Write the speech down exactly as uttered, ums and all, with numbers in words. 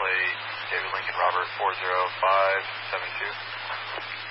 plate, David Lincoln Robert four zero five seven two.